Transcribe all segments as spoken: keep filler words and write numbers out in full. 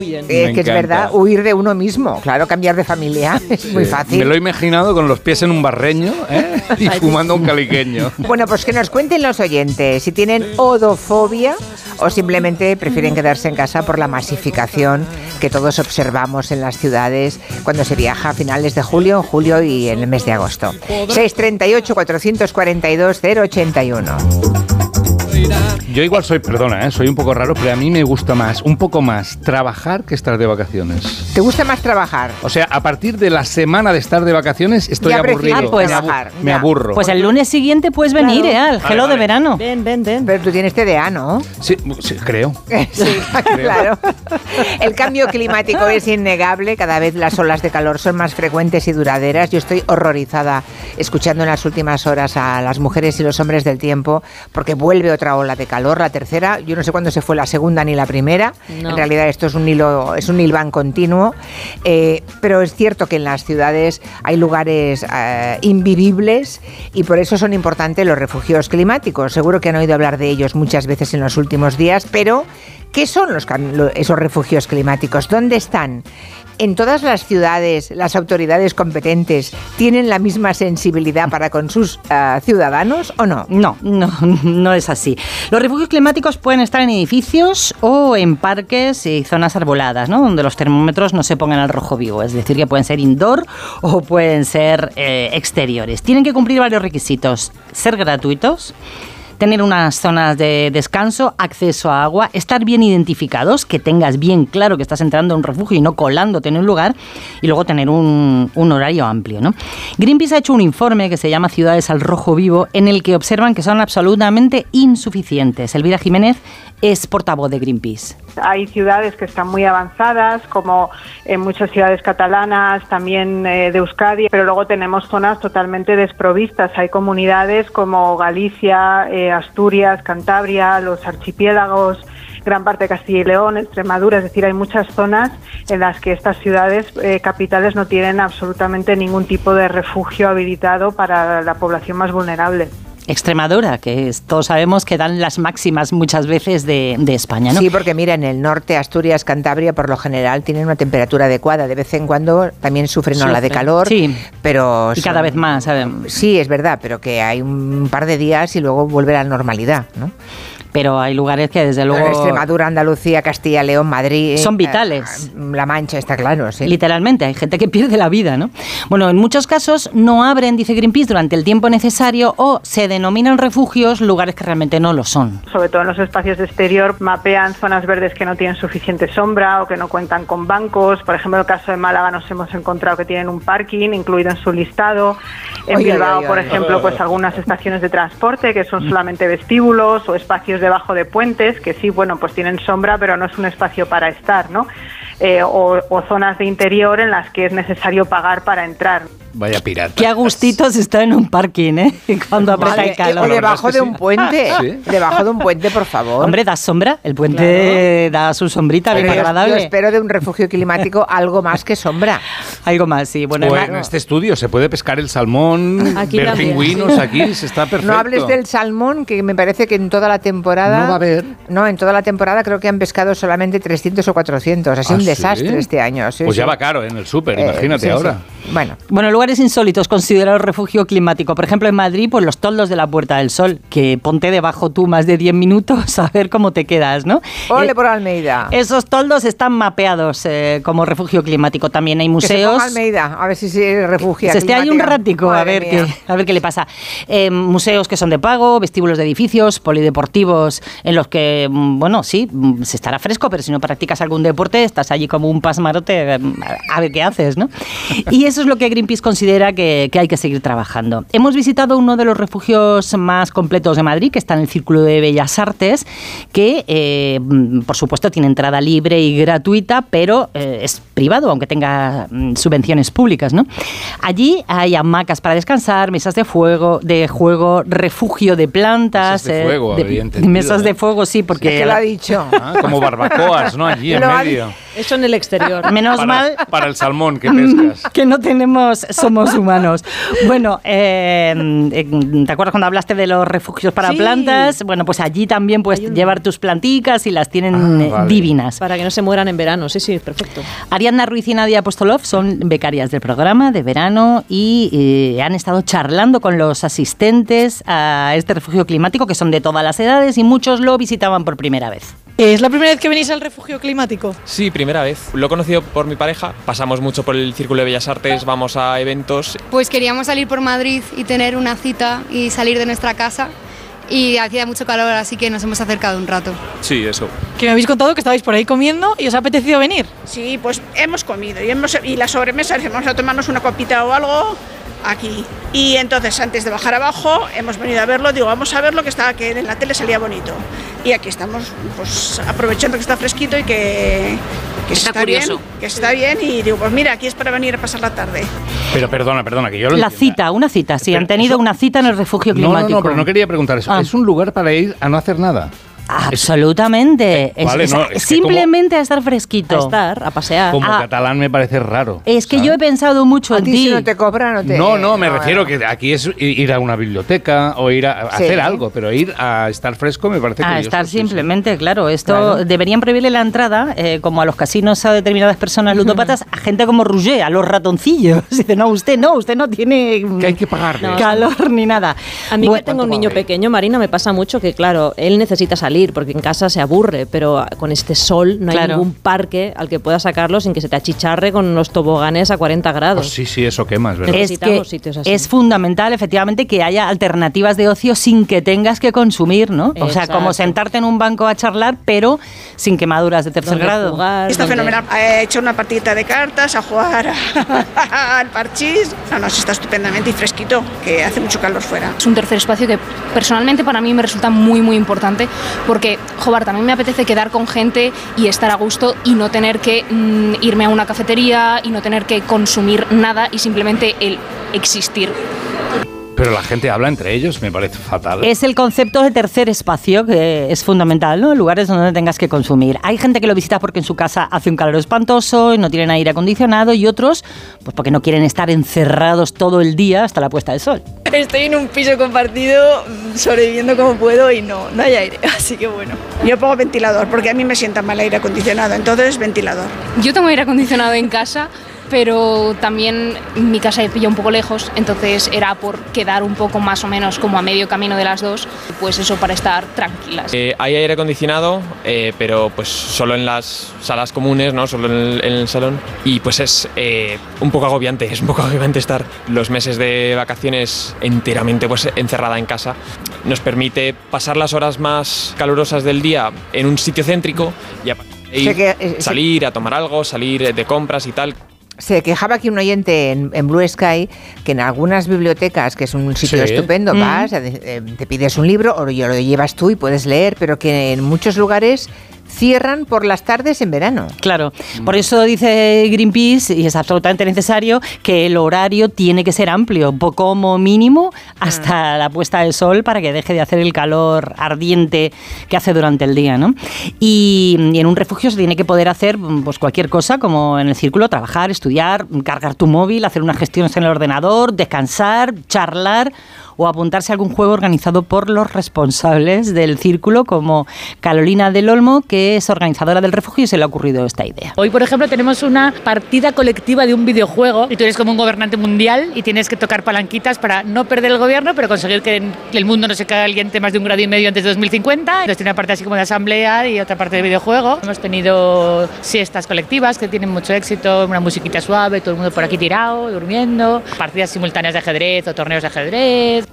Bien. Es que es verdad, huir de uno mismo, claro, cambiar de familia, es Sí, muy fácil. Me lo he imaginado con los pies en un barreño, ¿eh? Y fumando un caliqueño. Bueno, pues que nos cuenten los oyentes si tienen odofobia o simplemente prefieren quedarse en casa por la masificación que todos observamos en las ciudades cuando se viaja a finales de julio, en julio y en el mes de agosto. seis treinta y ocho, cuatrocientos cuarenta y dos, cero ochenta y uno. Yo igual soy, perdona, ¿eh? soy un poco raro, pero a mí me gusta más, un poco más, trabajar que estar de vacaciones. ¿Te gusta más trabajar? O sea, a partir de la semana de estar de vacaciones estoy Ya aburrido. prefieres pues, me, abu- trabajar, me ya. aburro. Pues el lunes siguiente puedes venir, Claro. ¿eh? Al Vale, gelo vale. de verano. Ven, ven, ven. Pero tú tienes T D A, ¿no? Sí, sí, creo. Sí, claro. El cambio climático es innegable. Cada vez las olas de calor son más frecuentes y duraderas. Yo estoy horrorizada escuchando en las últimas horas a las mujeres y los hombres del tiempo porque vuelve otra ola de calor, la tercera. Yo no sé cuándo se fue la segunda ni la primera. No. En realidad esto es un hilo, es un hilván continuo. Eh, pero es cierto que en las ciudades hay lugares eh, invivibles y por eso son importantes los refugios climáticos. Seguro que han oído hablar de ellos muchas veces en los últimos días, pero ¿qué son los, esos refugios climáticos? ¿Dónde están? ¿En todas las ciudades las autoridades competentes tienen la misma sensibilidad para con sus uh, ciudadanos o no? No, no, no es así. Los refugios climáticos pueden estar en edificios o en parques y zonas arboladas, ¿no? Donde los termómetros no se pongan al rojo vivo. Es decir, que pueden ser indoor o pueden ser eh, exteriores. Tienen que cumplir varios requisitos. Ser gratuitos, tener unas zonas de descanso, acceso a agua, estar bien identificados, que tengas bien claro que estás entrando a un refugio y no colándote en un lugar, y luego tener un, un horario amplio, ¿no? Greenpeace ha hecho un informe que se llama Ciudades al Rojo Vivo, en el que observan que son absolutamente insuficientes. Elvira Jiménez es portavoz de Greenpeace. Hay ciudades que están muy avanzadas, como en muchas ciudades catalanas, también eh, de Euskadi, pero luego tenemos zonas totalmente desprovistas. Hay comunidades como Galicia, eh, Asturias, Cantabria, los archipiélagos, gran parte de Castilla y León, Extremadura, es decir, hay muchas zonas en las que estas ciudades eh, capitales no tienen absolutamente ningún tipo de refugio habilitado para la población más vulnerable. Extremadura, que es, todos sabemos que dan las máximas muchas veces de, de España, ¿no? Sí, porque mira, en el norte, Asturias, Cantabria, por lo general tienen una temperatura adecuada. De vez en cuando también sufren Sufren. ola de calor, Sí. pero Y cada son- vez más, ¿sabes? Sí, es verdad, pero que hay un par de días y luego vuelve a la normalidad, ¿no? Pero hay lugares que desde luego... Extremadura, Andalucía, Castilla, León, Madrid... Son eh, vitales. eh, La Mancha, está claro, sí. Literalmente, hay gente que pierde la vida, ¿no? Bueno, en muchos casos no abren, dice Greenpeace, durante el tiempo necesario o se denominan refugios lugares que realmente no lo son. Sobre todo en los espacios de exterior, mapean zonas verdes que no tienen suficiente sombra o que no cuentan con bancos. Por ejemplo, en el caso de Málaga nos hemos encontrado que tienen un parking incluido en su listado. En Oye, Bilbao, oye, por oye. ejemplo, pues algunas estaciones de transporte que son solamente vestíbulos o espacios debajo de puentes que sí, bueno, pues tienen sombra, pero no es un espacio para estar, ¿no? Eh, o, o zonas de interior en las que es necesario pagar para entrar. Vaya pirata. Qué a gustitos está en un parking, ¿eh? Cuando aprieta Vale, el calor. o La verdad debajo es que de sí. un puente, Sí. debajo de un puente, por favor. Hombre, da sombra. El puente da su sombrita bien Pero yo- agradable. Yo espero de un refugio climático algo más que sombra. Algo más, sí. Bueno, O además- en este estudio se puede pescar el salmón, Aquí ver también, pingüinos, sí. aquí se está perfecto. No hables del salmón, que me parece que en toda la temporada... No va a haber. No, en toda la temporada creo que han pescado solamente trescientos o cuatrocientos. Ha sido ¿Ah, un sí? desastre este año. Sí, Pues ya sí. va caro, ¿eh? En el súper, Eh, imagínate sí, ahora. sí. Bueno, Bueno, lugares insólitos considerados refugio climático. Por ejemplo, en Madrid, pues los toldos de la Puerta del Sol, que ponte debajo tú más de diez minutos a ver cómo te quedas, ¿no? ole Eh, por Almeida. Esos toldos están mapeados eh, como refugio climático. También hay Que se museos. ponga Almeida, a ver si se refugia. Se esté ahí un climática. ratico a Madre ver, qué, mía. a ver qué le pasa. Eh, museos que son de pago, vestíbulos de edificios, polideportivos en los que, mm, bueno, sí, mm, se estará fresco, pero si no practicas algún deporte, estás allí como un pasmarote, eh, a ver qué haces, ¿no? Y eso es lo que Greenpeace considera que, que hay que seguir trabajando. Hemos visitado uno de los refugios más completos de Madrid, que está en el Círculo de Bellas Artes, que, eh, por supuesto, tiene entrada libre y gratuita, pero eh, es privado, aunque tenga mm, subvenciones públicas, ¿no? Allí hay hamacas para descansar, mesas de fuego, de juego, refugio de plantas, Mesas de fuego, había entendido, mesas ¿eh? de fuego, sí, porque Es que lo ha dicho. Ah, como barbacoas, ¿no? Allí en Lo ha medio. di- Eso en el exterior. Menos para, mal para el salmón que pescas. que no tenemos, somos humanos. Bueno, eh, ¿te acuerdas cuando hablaste de los refugios para Sí. plantas? Bueno, pues allí también puedes un... llevar tus planticas y las tienen Ah, eh, vale. divinas. Para que no se mueran en verano, sí, sí, perfecto. Ariadna Ruiz y Nadia Apostolov son becarias del programa de verano y eh, han estado charlando con los asistentes a este refugio climático, que son de todas las edades y muchos lo visitaban por primera vez. ¿Es la primera vez que venís al refugio climático? Sí, primera vez. Lo he conocido por mi pareja. Pasamos mucho por el Círculo de Bellas Artes, vamos a eventos. Pues queríamos salir por Madrid y tener una cita y salir de nuestra casa. Y hacía mucho calor, así que nos hemos acercado un rato. Sí, eso. Que me habéis contado que estabais por ahí comiendo y os ha apetecido venir. Sí, pues hemos comido y, hemos, y la sobremesa, vamos a tomarnos una copita o algo aquí. Y entonces, antes de bajar abajo, hemos venido a verlo. Digo, vamos a verlo, que estaba, que en la tele salía bonito. Y aquí estamos, pues aprovechando que está fresquito y que, que está, está curioso. bien, que está bien. Y digo, pues mira, aquí es para venir a pasar la tarde. Pero perdona, perdona, que yo lo La entienda. cita, una cita, sí, Pero han tenido eso- una cita en el refugio No, climático. no, no, pero no quería preguntar eso. Ah. Es un lugar para ir a no hacer nada. Absolutamente. Eh, vale, Es- no, es es que simplemente a estar fresquito. A estar, a pasear. Como Ah. catalán me parece raro. Es que ¿sabes? yo he pensado mucho A en ti ti. si no te cobran, no te... No, no, me refiero no. que aquí es ir a una biblioteca o ir a, a Sí. hacer algo, pero ir a estar fresco me parece A curioso. estar sí, sí. simplemente, claro. Esto Claro. deberían prohibirle la entrada, eh, como a los casinos a determinadas personas ludópatas, a gente como Rouget, a los ratoncillos. Dice, no, usted no, usted no tiene Que hay que pagarle. No, calor ni nada. A mí Bueno, que tengo un ¿cuánto niño vale? pequeño, Marina, me pasa mucho que, claro, él necesita salir porque en casa se aburre, pero con este sol no hay Claro. ningún parque al que pueda sacarlo sin que se te achicharre con los toboganes a cuarenta grados. Pues sí, sí, eso quema, es verdad. es necesitamos que sitios así. es fundamental, efectivamente, que haya alternativas de ocio sin que tengas que consumir, ¿no? O sea, como Exacto. sentarte en un banco a charlar, pero sin quemaduras de tercer Donde grado. jugar, Está donde- fenomenal. He hecho una partidita de cartas, a jugar a- al parchís. No, no, sí está estupendamente y fresquito, que hace mucho calor fuera. Es un tercer espacio que personalmente para mí me resulta muy muy importante porque, joder, también me apetece quedar con gente y estar a gusto y no tener que mm, irme a una cafetería y no tener que consumir nada y simplemente el existir. Pero la gente habla entre ellos, me parece fatal. Es el concepto de tercer espacio que es fundamental, ¿no? Lugares donde no tengas que consumir. Hay gente que lo visita porque en su casa hace un calor espantoso y no tienen aire acondicionado, y otros pues porque no quieren estar encerrados todo el día hasta la puesta de sol. Estoy en un piso compartido, sobreviviendo como puedo y no, no hay aire, así que bueno. Yo pongo ventilador, porque a mí me sienta mal aire acondicionado, entonces ventilador. Yo tengo aire acondicionado en casa, pero también mi casa me pilla un poco lejos, entonces era por quedar un poco más o menos como a medio camino de las dos, pues eso, para estar tranquilas. Eh, hay aire acondicionado, eh, pero pues solo en las salas comunes, ¿no? Solo en el, en el salón. Y pues es eh, un poco agobiante, es un poco agobiante estar los meses de vacaciones enteramente pues encerrada en casa. Nos permite pasar las horas más calurosas del día en un sitio céntrico y a partir de ahí Sé que, eh, sí. salir a tomar algo, salir de compras y tal. Se quejaba aquí un oyente en, en Blue Sky que en algunas bibliotecas, que es un sitio Sí. estupendo, Mm. vas, eh, te pides un libro o lo llevas tú y puedes leer, pero que en muchos lugares cierran por las tardes en verano. Claro, por eso dice Greenpeace, y es absolutamente necesario, que el horario tiene que ser amplio, po- como mínimo hasta la puesta del sol, para que deje de hacer el calor ardiente que hace durante el día, ¿no? Y, y en un refugio se tiene que poder hacer pues cualquier cosa, como en el círculo, trabajar, estudiar, cargar tu móvil, hacer unas gestiones en el ordenador, descansar, charlar o apuntarse a algún juego organizado por los responsables del círculo, como Carolina del Olmo, que es organizadora del refugio y se le ha ocurrido esta idea. Hoy, por ejemplo, tenemos una partida colectiva de un videojuego y tú eres como un gobernante mundial y tienes que tocar palanquitas para no perder el gobierno, pero conseguir que el mundo no se caliente más de un grado y medio antes de dos mil cincuenta. Entonces tiene una parte así como de asamblea y otra parte de videojuego. Hemos tenido siestas colectivas que tienen mucho éxito, una musiquita suave, todo el mundo por aquí tirado, durmiendo, partidas simultáneas de ajedrez o torneos de ajedrez.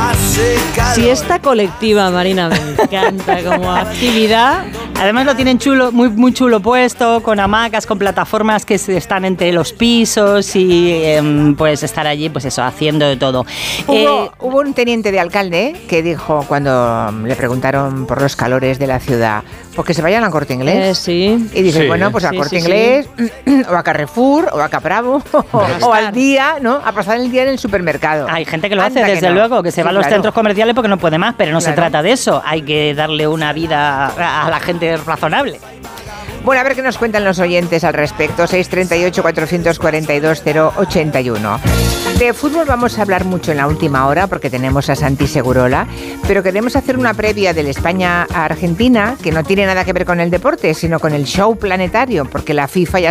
Siesta colectiva, Marina, me encanta como actividad. Además lo tienen chulo, muy, muy chulo puesto, con hamacas, con plataformas que se- están entre los pisos y em, pues estar allí, pues eso, haciendo de todo. Hubo, Eh, hubo un teniente de alcalde que dijo, cuando le preguntaron por los calores de la ciudad, pues que se vayan a Corte Inglés. Eh, sí. Y dice, Sí. bueno, pues a Sí, Corte sí, Inglés, o a Carrefour, o a Capravo, o, o al día, ¿no? A pasar el día en el supermercado. Hay gente que lo Anda hace, desde no. luego, que se Sí, va a los claro. centros comerciales porque no puede más, pero no se Claro. trata de eso. Hay que darle una vida a a la gente razonable. Bueno, a ver qué nos cuentan los oyentes al respecto. seis treinta y ocho, cuatrocientos cuarenta y dos, cero ochenta y uno. De fútbol vamos a hablar mucho en la última hora porque tenemos a Santi Segurola, pero queremos hacer una previa del España a Argentina que no tiene nada que ver con el deporte, sino con el show planetario, porque la FIFA ya